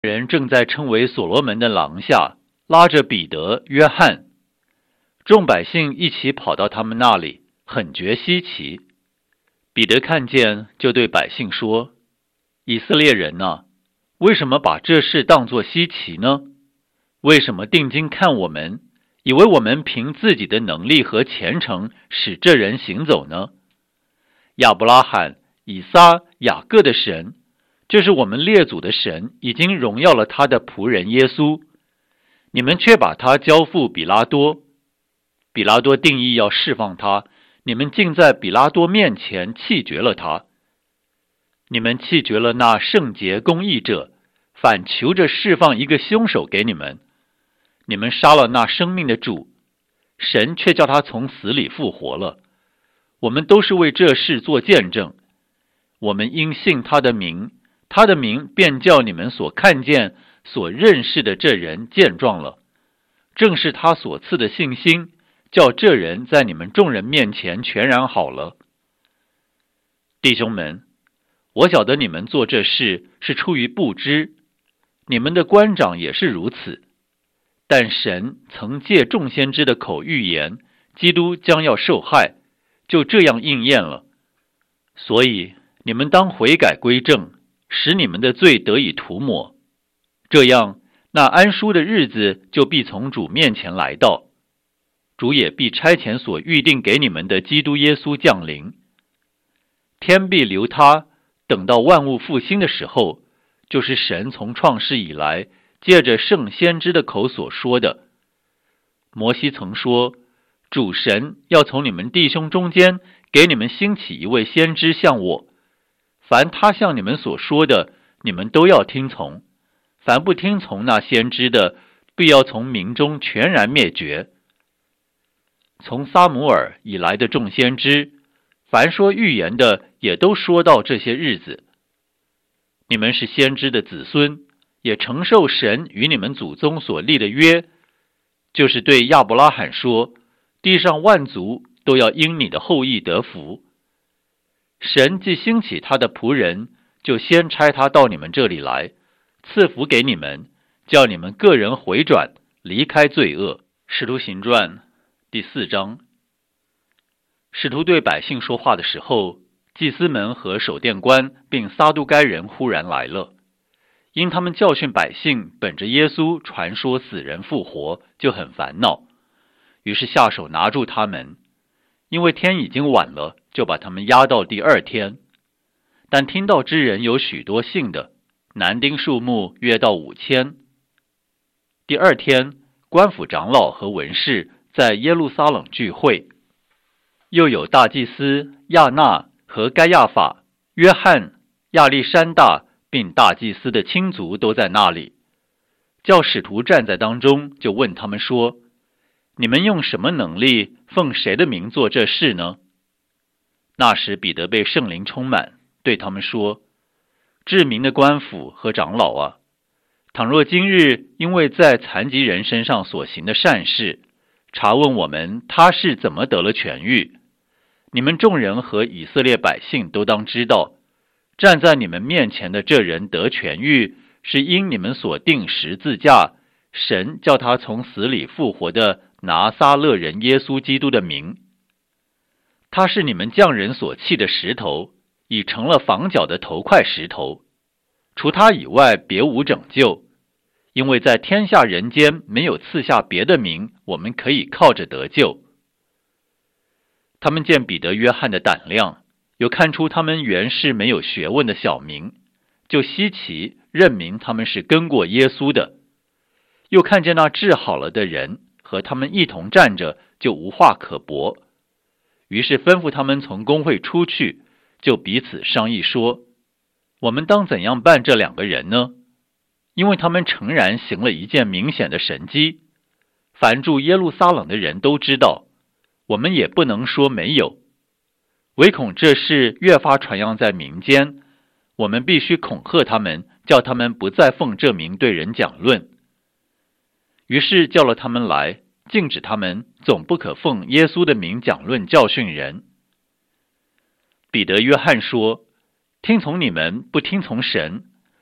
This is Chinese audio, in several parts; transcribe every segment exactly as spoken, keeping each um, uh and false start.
人正在称为所罗门的廊下，拉着彼得、约翰。众百姓一起跑到他们那里，很觉稀奇。彼得看见，就对百姓说：以色列人啊，为什么把这事当作稀奇呢？为什么定睛看我们，以为我们凭自己的能力和虔诚使这人行走呢？亚伯拉罕、以撒、雅各的神，这是我们列祖的神，已经荣耀了他的仆人耶稣。你们却把他交付比拉多，比拉多定义要释放他，你们竟在比拉多面前弃绝了他。你们弃绝了那圣洁公义者，反求着释放一个凶手给你们。你们杀了那生命的主，神却叫他从死里复活了。我们都是为这事做见证。我们因信他的名，他的名便叫你们所看见、所认识的这人健壮了。正是他所赐的信心，叫这人在你们众人面前全然好了。弟兄们，我晓得你们做这事是出于不知，你们的官长也是如此。但神曾借众先知的口预言，基督将要受害，就这样应验了。所以你们当悔改归正，使你们的罪得以涂抹。这样，那安舒的日子就必从主面前来到，主也必差遣所预定给你们的基督耶稣降临。天必留他，等到万物复兴的时候，就是神从创世以来借着圣先知的口所说的。摩西曾说，主神要从你们弟兄中间给你们兴起一位先知像我，凡他向你们所说的，你们都要听从。凡不听从那先知的，必要从民中全然灭绝。从撒母耳以来的众先知，凡说预言的，也都说到这些日子。你们是先知的子孙，也承受神与你们祖宗所立的约，就是对亚伯拉罕说，地上万族都要因你的后裔得福。神既兴起他的仆人，就先差他到你们这里来，赐福给你们，叫你们个人回转，离开罪恶。使徒行传第四章。使徒对百姓说话的时候，祭司们和守殿官并撒都该人忽然来了，因他们教训百姓本着耶稣传说死人复活，就很烦恼，于是下手拿住他们。因为天已经晚了，就把他们押到第二天。但听到之人有许多信的，男丁数目约到五千。第二天，官府长老和文士在耶路撒冷聚会，又有大祭司亚那和该亚法、约翰、亚历山大并大祭司的亲族都在那里。叫使徒站在当中，就问他们说，你们用什么能力奉谁的名做这事呢？那时彼得被圣灵充满，对他们说，至民的官府和长老啊，倘若今日因为在残疾人身上所行的善事，查问我们他是怎么得了痊愈，你们众人和以色列百姓都当知道，站在你们面前的这人得痊愈，是因你们所定十字架，神叫他从死里复活的拿撒勒人耶稣基督的名。他是你们匠人所弃的石头，已成了房角的头块石头。除他以外，别无拯救，因为在天下人间没有赐下别的名，我们可以靠着得救。他们见彼得、约翰的胆量，又看出他们原是没有学问的小民，就稀奇，认明他们是跟过耶稣的。又看见那治好了的人和他们一同站着，就无话可驳。于是吩咐他们从公会出去，就彼此商议说，我们当怎样办这两个人呢？因为他们诚然行了一件明显的神迹，凡住耶路撒冷的人都知道，我们也不能说没有。唯恐这事越发传扬在民间，我们必须恐吓他们，叫他们不再奉这名对人讲论。于是叫了他们来，禁止他们总不可奉耶稣的名讲论教训人。彼得、约翰说，听从你们不听从神，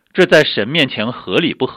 这在神面前合理不合